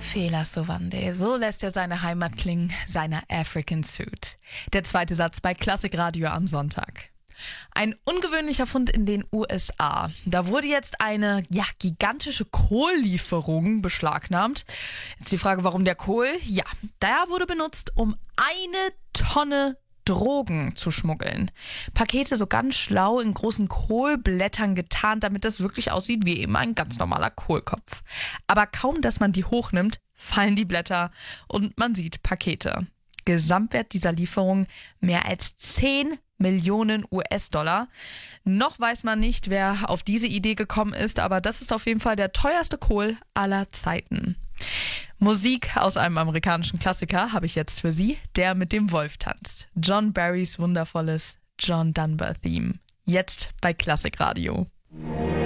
Fela Sowande, so lässt er seine Heimat klingen, seiner African Suit. Der zweite Satz bei Klassikradio am Sonntag. Ein ungewöhnlicher Fund in den USA. Da wurde jetzt eine gigantische Kohllieferung beschlagnahmt. Jetzt die Frage, warum der Kohl? Ja, der wurde benutzt, um 1 Tonne Drogen zu schmuggeln. Pakete so ganz schlau in großen Kohlblättern getarnt, damit das wirklich aussieht wie eben ein ganz normaler Kohlkopf. Aber kaum, dass man die hochnimmt, fallen die Blätter und man sieht Pakete. Gesamtwert dieser Lieferung mehr als 10 Millionen US-Dollar. Noch weiß man nicht, wer auf diese Idee gekommen ist, aber das ist auf jeden Fall der teuerste Kohl aller Zeiten. Musik aus einem amerikanischen Klassiker habe ich jetzt für Sie, der mit dem Wolf tanzt. John Barrys wundervolles John Dunbar Theme. Jetzt bei Klassikradio.